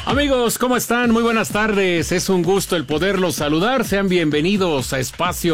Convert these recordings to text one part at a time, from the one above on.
Amigos, ¿cómo están? Muy buenas tardes. Es un gusto el poderlos saludar. Sean bienvenidos a Espacio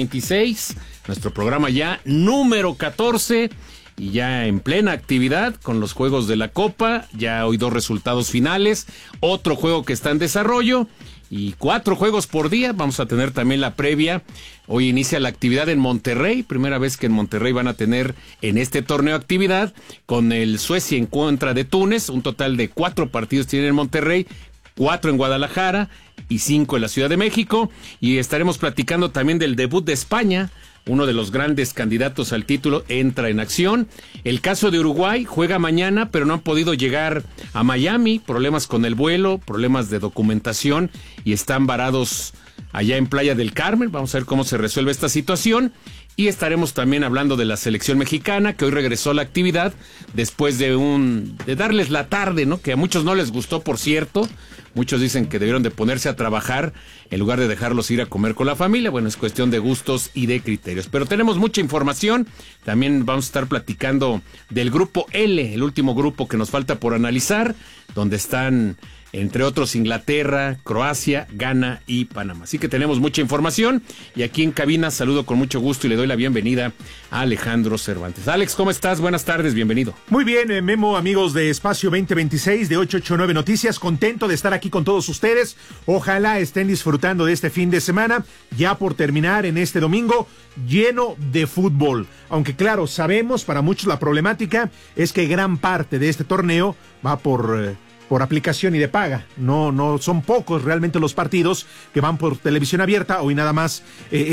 2026, nuestro programa ya número 14 y ya en plena actividad con los juegos de la Copa. Ya hoy 2 resultados finales, otro juego que está en desarrollo y 4 juegos por día. Vamos a tener también la previa. Hoy inicia la actividad en Monterrey, primera vez que en Monterrey van a tener en este torneo actividad con el Suecia en contra de Túnez. Un total de 4 partidos tienen en Monterrey, 4 en Guadalajara y 5 en la Ciudad de México. Y estaremos platicando también del debut de España. Uno de los grandes candidatos al título entra en acción. El caso de Uruguay, juega mañana, pero no han podido llegar a Miami. Problemas con el vuelo, problemas de documentación y están varados allá en Playa del Carmen. Vamos a ver cómo se resuelve esta situación. Y estaremos también hablando de la selección mexicana, que hoy regresó a la actividad después de darles la tarde, ¿no? Que a muchos no les gustó, por cierto. Muchos dicen que debieron de ponerse a trabajar en lugar de dejarlos ir a comer con la familia. Bueno, es cuestión de gustos y de criterios. Pero tenemos mucha información. También vamos a estar platicando del grupo L, el último grupo que nos falta por analizar, donde están, entre otros, Inglaterra, Croacia, Ghana y Panamá. Así que tenemos mucha información y aquí en cabina saludo con mucho gusto y le doy la bienvenida a Alejandro Cervantes. Alex, ¿cómo estás? Buenas tardes, bienvenido. Muy bien, Memo, amigos de Espacio 2026 de 889 Noticias, contento de estar aquí con todos ustedes. Ojalá estén disfrutando de este fin de semana, ya por terminar en este domingo, lleno de fútbol. Aunque claro, sabemos, para muchos la problemática es que gran parte de este torneo va por aplicación y de paga. No son pocos realmente los partidos que van por televisión abierta. Hoy nada más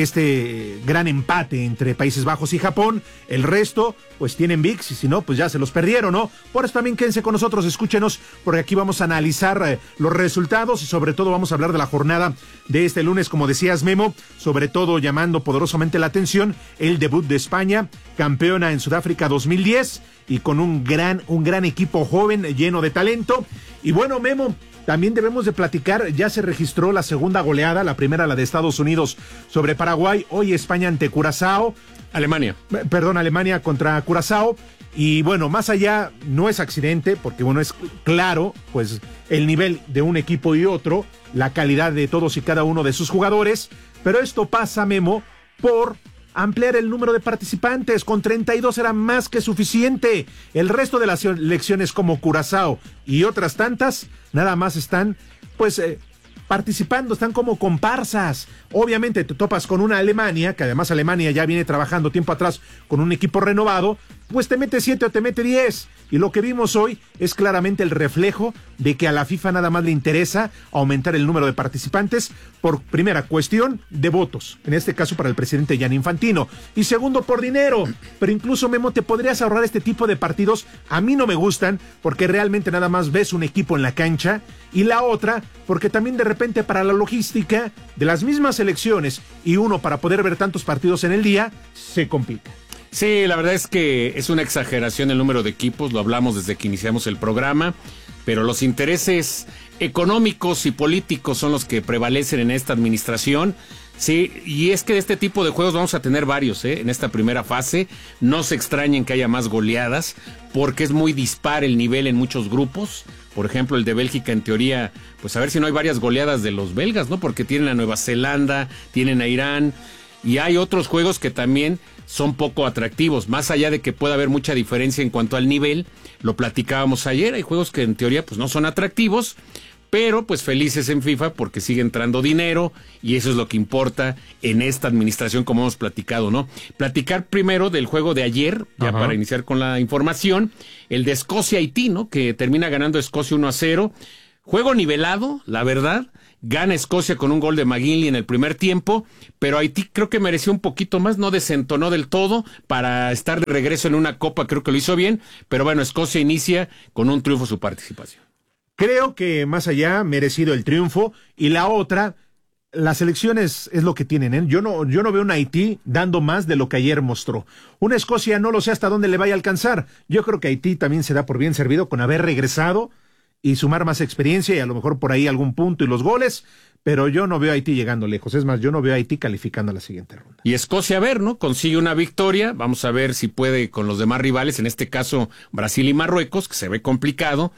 este gran empate entre Países Bajos y Japón. El resto pues tienen ViX y si no pues ya se los perdieron, ¿no? Por eso también quédense con nosotros, escúchenos, porque aquí vamos a analizar los resultados y sobre todo vamos a hablar de la jornada de este lunes, como decías, Memo, sobre todo llamando poderosamente la atención el debut de España, campeona en Sudáfrica 2010 y con un gran equipo joven lleno de talento. Y bueno, Memo, también debemos de platicar, ya se registró la segunda goleada, la primera la de Estados Unidos sobre Paraguay, hoy España ante Curazao. Alemania contra Curazao. Y bueno, más allá, no es accidente, porque bueno, es claro, pues el nivel de un equipo y otro, la calidad de todos y cada uno de sus jugadores, pero esto pasa, Memo, por ampliar el número de participantes. Con 32 era más que suficiente. El resto de las selecciones como Curazao y otras tantas, nada más están, pues, participando, están como comparsas. Obviamente te topas con una Alemania, que además Alemania ya viene trabajando tiempo atrás con un equipo renovado, pues te mete 7 o te mete 10. Y lo que vimos hoy es claramente el reflejo de que a la FIFA nada más le interesa aumentar el número de participantes por primera cuestión de votos, en este caso para el presidente Gianni Infantino, y segundo por dinero. Pero incluso, Memo, te podrías ahorrar este tipo de partidos. A mí no me gustan porque realmente nada más ves un equipo en la cancha, y la otra porque también de repente para la logística de las mismas selecciones y uno para poder ver tantos partidos en el día se complica. Sí, la verdad es que es una exageración el número de equipos, lo hablamos desde que iniciamos el programa, pero los intereses económicos y políticos son los que prevalecen en esta administración. Sí, y es que de este tipo de juegos vamos a tener varios, en esta primera fase. No se extrañen que haya más goleadas, porque es muy dispar el nivel en muchos grupos. Por ejemplo, el de Bélgica, en teoría, pues a ver si no hay varias goleadas de los belgas, ¿no? Porque tienen a Nueva Zelanda, tienen a Irán, y hay otros juegos que también son poco atractivos, más allá de que pueda haber mucha diferencia en cuanto al nivel. Lo platicábamos ayer, hay juegos que en teoría pues no son atractivos, pero pues felices en FIFA porque sigue entrando dinero y eso es lo que importa en esta administración, como hemos platicado, ¿no? Platicar primero del juego de ayer, ya para iniciar con la información, el de Escocia-Haití, ¿no? Que termina ganando Escocia 1-0. Juego nivelado, la verdad. Gana Escocia con un gol de McGinley en el primer tiempo, pero Haití creo que mereció un poquito más, no desentonó del todo para estar de regreso en una copa, creo que lo hizo bien, pero bueno, Escocia inicia con un triunfo su participación. Creo que más allá merecido el triunfo, y la otra, las elecciones es lo que tienen, ¿eh? Yo no veo un Haití dando más de lo que ayer mostró. Una Escocia no lo sé hasta dónde le vaya a alcanzar. Yo creo que Haití también se da por bien servido con haber regresado y sumar más experiencia y a lo mejor por ahí algún punto y los goles, pero yo no veo a Haití llegando lejos. Es más, yo no veo a Haití calificando a la siguiente ronda. Y Escocia, a ver, ¿no? Consigue una victoria, vamos a ver si puede con los demás rivales, en este caso Brasil y Marruecos, que se ve complicado.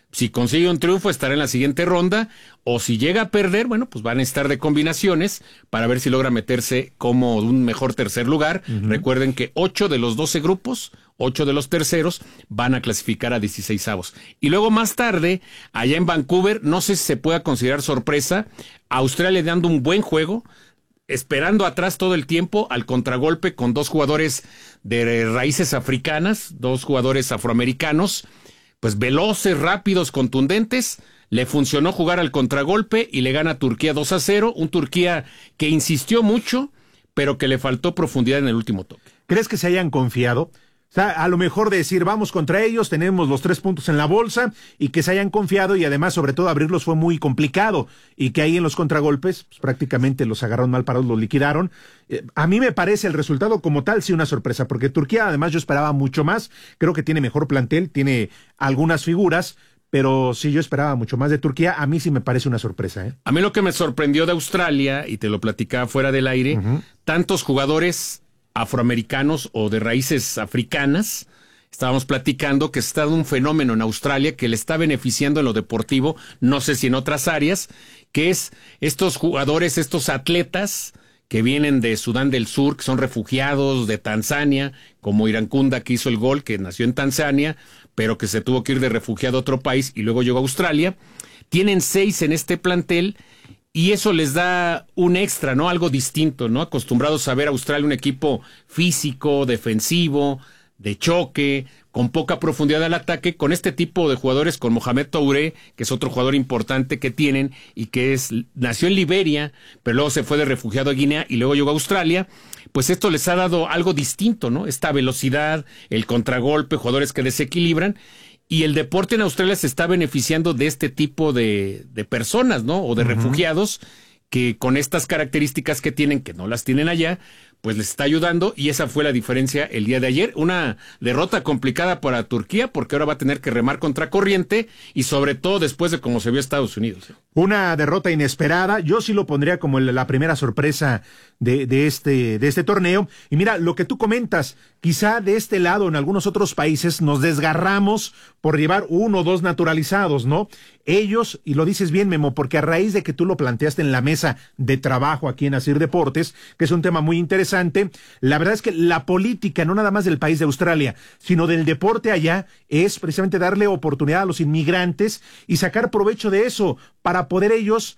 Si consigue un triunfo, estará en la siguiente ronda, o si llega a perder, bueno, pues van a estar de combinaciones para ver si logra meterse como un mejor tercer lugar. Recuerden que 8 de los 12 grupos, 8 de los terceros, van a clasificar a 16avos. Y luego más tarde, allá en Vancouver, no sé si se pueda considerar sorpresa, Australia dando un buen juego, esperando atrás todo el tiempo al contragolpe con 2 jugadores de raíces africanas, 2 jugadores afroamericanos, pues veloces, rápidos, contundentes. Le funcionó jugar al contragolpe y le gana a Turquía 2-0, un Turquía que insistió mucho, pero que le faltó profundidad en el último toque. ¿Crees que se hayan confiado? O sea, a lo mejor decir, vamos contra ellos, tenemos los 3 puntos en la bolsa, y que se hayan confiado, y además, sobre todo, abrirlos fue muy complicado, y que ahí en los contragolpes, pues, prácticamente los agarraron mal parados, los liquidaron. A mí me parece el resultado como tal sí una sorpresa, porque Turquía, además, yo esperaba mucho más, creo que tiene mejor plantel, tiene algunas figuras, pero sí yo esperaba mucho más de Turquía. A mí sí me parece una sorpresa, ¿eh? A mí lo que me sorprendió de Australia, y te lo platicaba fuera del aire, tantos jugadores afroamericanos o de raíces africanas. Estábamos platicando que está un fenómeno en Australia que le está beneficiando en lo deportivo, no sé si en otras áreas, que es estos jugadores, estos atletas que vienen de Sudán del Sur, que son refugiados de Tanzania, como Irankunda, que hizo el gol, que nació en Tanzania, pero que se tuvo que ir de refugiado a otro país y luego llegó a Australia. Tienen 6 en este plantel, y eso les da un extra, ¿no? Algo distinto, ¿no? Acostumbrados a ver a Australia un equipo físico, defensivo, de choque, con poca profundidad al ataque, con este tipo de jugadores, con Mohamed Touré, que es otro jugador importante que tienen, y que nació en Liberia, pero luego se fue de refugiado a Guinea y luego llegó a Australia. Pues esto les ha dado algo distinto, ¿no? Esta velocidad, el contragolpe, jugadores que desequilibran. Y el deporte en Australia se está beneficiando de este tipo de personas, ¿no? O de refugiados que con estas características que tienen, que no las tienen allá, pues les está ayudando, y esa fue la diferencia el día de ayer. Una derrota complicada para Turquía, porque ahora va a tener que remar contra corriente, y sobre todo después de cómo se vio Estados Unidos. Una derrota inesperada. Yo sí lo pondría como la primera sorpresa de este torneo. Y mira, lo que tú comentas, quizá de este lado, en algunos otros países, nos desgarramos por llevar 1 o 2 naturalizados, ¿no? Ellos, y lo dices bien, Memo, porque a raíz de que tú lo planteaste en la mesa de trabajo aquí en Asir Deportes, que es un tema muy interesante, la verdad es que la política, no nada más del país de Australia, sino del deporte allá, es precisamente darle oportunidad a los inmigrantes y sacar provecho de eso para poder ellos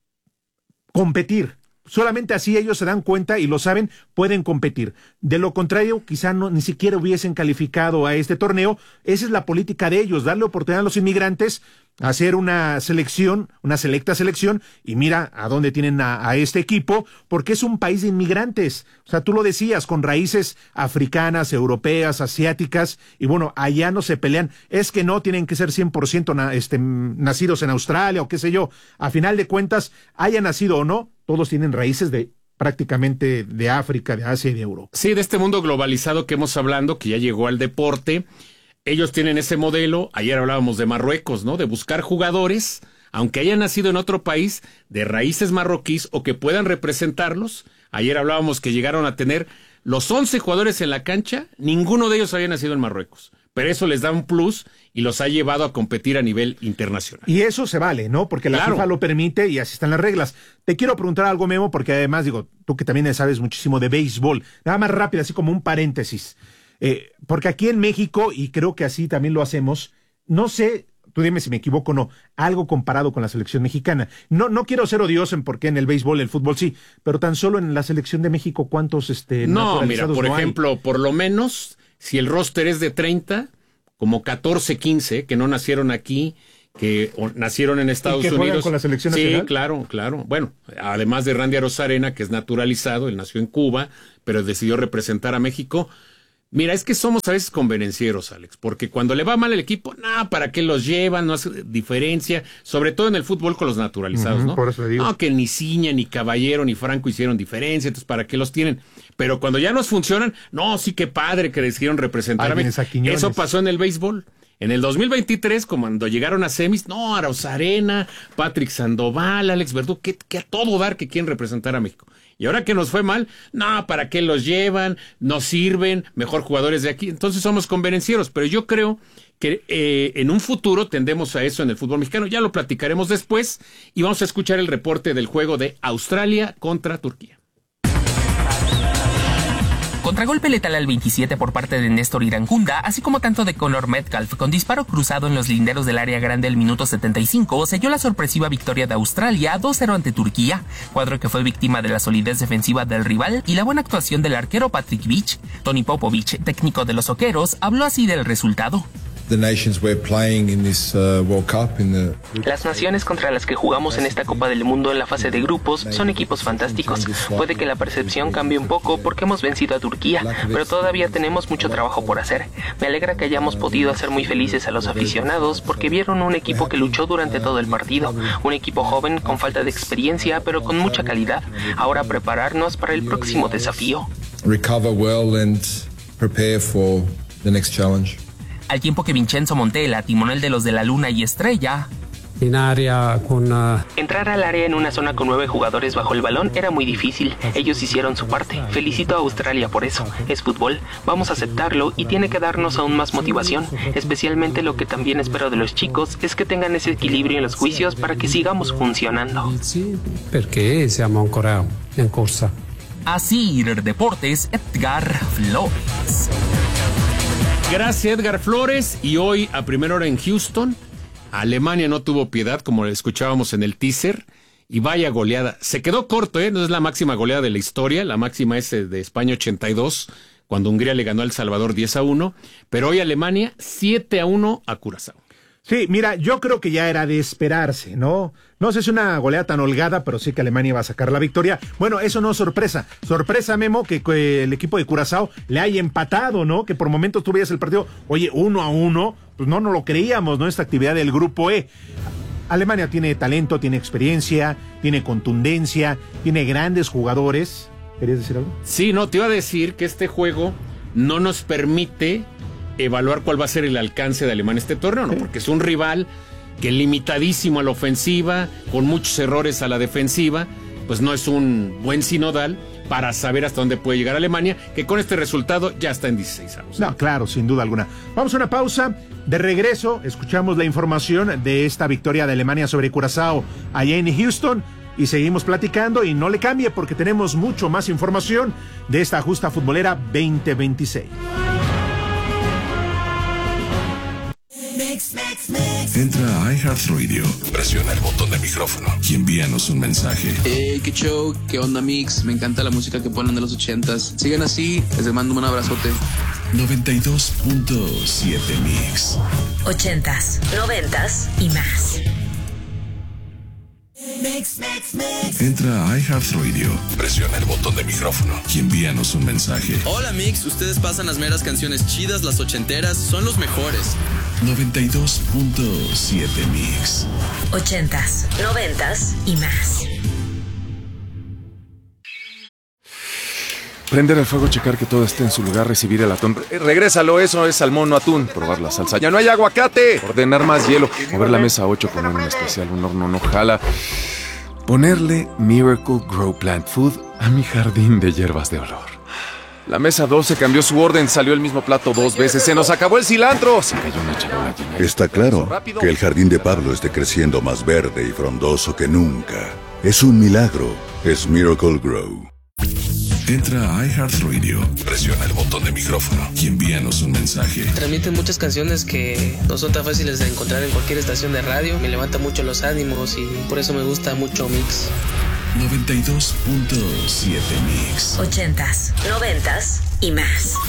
competir. Solamente así ellos se dan cuenta y lo saben, pueden competir. De lo contrario, quizá ni siquiera hubiesen calificado a este torneo. Esa es la política de ellos, darle oportunidad a los inmigrantes, hacer una selección, una selecta selección, y mira a dónde tienen a este equipo, porque es un país de inmigrantes. O sea, tú lo decías, con raíces africanas, europeas, asiáticas, y bueno, allá no se pelean. Es que no tienen que ser 100% nacidos en Australia o qué sé yo. A final de cuentas, haya nacido o no, todos tienen raíces de prácticamente de África, de Asia y de Europa. Sí, de este mundo globalizado que hemos hablado, que ya llegó al deporte. Ellos tienen ese modelo. Ayer hablábamos de Marruecos, ¿no? De buscar jugadores, aunque hayan nacido en otro país, de raíces marroquíes o que puedan representarlos. Ayer hablábamos que llegaron a tener los 11 jugadores en la cancha, ninguno de ellos había nacido en Marruecos. Pero eso les da un plus y los ha llevado a competir a nivel internacional. Y eso se vale, ¿no? Porque la FIFA lo permite y así están las reglas. Te quiero preguntar algo, Memo, porque además, digo, tú que también sabes muchísimo de béisbol, nada más rápido, así como un paréntesis. Porque aquí en México, y creo que así también lo hacemos, no sé, tú dime si me equivoco o no, algo comparado con la selección mexicana. No quiero ser odioso en por qué en el béisbol, el fútbol sí, pero tan solo en la selección de México, ¿cuántos No, mira, por ejemplo, por lo menos, si el roster es de 30, como 14, 15, que no nacieron aquí, que nacieron en Estados Unidos. ¿Juegan con la selección nacional? Sí, claro. Bueno, además de Randy Arozarena, que es naturalizado, él nació en Cuba, pero decidió representar a México. Mira, es que somos a veces convenencieros, Alex, porque cuando le va mal el equipo, ¿para qué los llevan? No hace diferencia, sobre todo en el fútbol con los naturalizados, ¿no? Por eso le digo. No, que ni Ciña, ni Caballero, ni Franco hicieron diferencia, entonces ¿para qué los tienen? Pero cuando ya nos funcionan, no, sí que padre que decidieron representar a México. Eso pasó en el béisbol. En el 2023, cuando llegaron a semis, no, Arozarena, Patrick Sandoval, Alex Verdú, que a todo dar que quieren representar a México. Y ahora que nos fue mal, no, ¿para qué los llevan? No sirven, mejor jugadores de aquí. Entonces somos convenencieros, pero yo creo que en un futuro tendemos a eso en el fútbol mexicano. Ya lo platicaremos después y vamos a escuchar el reporte del juego de Australia contra Turquía. Contragolpe letal al 27 por parte de Néstor Irankunda, así como tanto de Connor Metcalf, con disparo cruzado en los linderos del área grande al minuto 75, selló la sorpresiva victoria de Australia 2-0 ante Turquía, cuadro que fue víctima de la solidez defensiva del rival y la buena actuación del arquero Patrick Vich. Tony Popovich, técnico de los Oqueros, habló así del resultado. Las naciones contra las que jugamos en esta Copa del Mundo en la fase de grupos son equipos fantásticos. Puede que la percepción cambie un poco porque hemos vencido a Turquía, pero todavía tenemos mucho trabajo por hacer. Me alegra que hayamos podido hacer muy felices a los aficionados porque vieron un equipo que luchó durante todo el partido, un equipo joven con falta de experiencia pero con mucha calidad. Ahora prepararnos para el próximo desafío. Recover well and prepare for the next challenge. Al tiempo que Vincenzo Montella, timonel de los de la Luna y Estrella, entrar al área en una zona con 9 jugadores bajo el balón era muy difícil. Ellos hicieron su parte. Felicito a Australia por eso. Es fútbol, vamos a aceptarlo y tiene que darnos aún más motivación. Especialmente lo que también espero de los chicos es que tengan ese equilibrio en los juicios para que sigamos funcionando. Perché siamo ancora in corsa. Así Deportes, Edgar Flores. Gracias, Edgar Flores. Y hoy, a primera hora en Houston, Alemania no tuvo piedad, como escuchábamos en el teaser. Y vaya goleada. Se quedó corto, no es la máxima goleada de la historia. La máxima es de España 82, cuando Hungría le ganó a El Salvador 10-1. Pero hoy Alemania 7-1 a Curazao. Sí, mira, yo creo que ya era de esperarse, ¿no? No sé si es una goleada tan holgada, pero sí que Alemania va a sacar la victoria. Bueno, eso no es sorpresa. Sorpresa, Memo, que el equipo de Curazao le haya empatado, ¿no? Que por momentos tú veías el partido, oye, 1-1, pues no lo creíamos, ¿no? Esta actividad del Grupo E. Alemania tiene talento, tiene experiencia, tiene contundencia, tiene grandes jugadores. ¿Querías decir algo? Sí, no, te iba a decir que este juego no nos permite evaluar cuál va a ser el alcance de Alemania en este torneo, ¿no? Porque es un rival que limitadísimo a la ofensiva, con muchos errores a la defensiva, pues no es un buen sinodal para saber hasta dónde puede llegar Alemania, que con este resultado ya está en 16 años. No, claro, sin duda alguna. Vamos a una pausa. De regreso, escuchamos la información de esta victoria de Alemania sobre Curazao allá en Houston y seguimos platicando y no le cambie porque tenemos mucho más información de esta justa futbolera 2026. Entra a iHeartRadio, presiona el botón de micrófono y envíanos un mensaje. Qué show, qué onda mix, me encanta la música que ponen de los 80s. Sigan así, les mando un abrazote. 92.7 Mix. 80s, 90s y más. Entra a iHeartRadio, presiona el botón de micrófono y envíanos un mensaje. Hola mix, ustedes pasan las meras canciones chidas, las ochenteras, son los mejores. 92.7 Mix. 80s, 90s y más. Prender el fuego, checar que todo esté en su lugar, recibir el atún. Regrésalo, eso es salmón, no atún. Probar la salsa. ¡Ya no hay aguacate! Ordenar más hielo. Mover la mesa 8, poner un especial, un horno no jala. Ponerle Miracle Grow Plant Food a mi jardín de hierbas de olor. La mesa 12 cambió su orden, salió el mismo plato 2 veces. ¡Se nos acabó el cilantro! Se cayó una charola llena. Está claro que el jardín de Pablo esté creciendo más verde y frondoso que nunca. Es un milagro. Es Miracle Grow. Entra a iHeartRadio, presiona el botón de micrófono y envíanos un mensaje. Transmiten muchas canciones que no son tan fáciles de encontrar en cualquier estación de radio. Me levanta mucho los ánimos y por eso me gusta mucho Mix. 92.7 Mix. 80s, 90s y más.